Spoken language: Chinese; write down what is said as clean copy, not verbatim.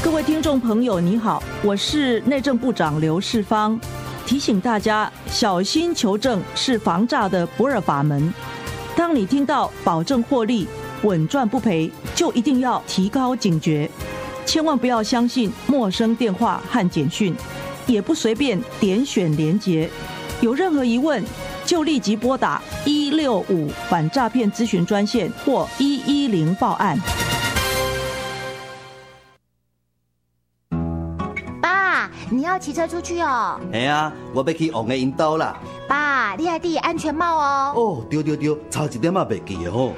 各位听众朋友，你好，我是内政部长刘世芳，提醒大家小心求证是防诈的不二法门。当你听到保证获利、稳赚不赔，就一定要提高警觉，千万不要相信陌生电话和简讯，也不随便点选连结。有任何疑问，就立即拨打165反诈骗咨询专线或110报案。 爸，你要骑车出去哦？ 嘿啊，我要去王的引导啦。 爸，你还戴安全帽哦。 哦，对，差一点仔袂记哦。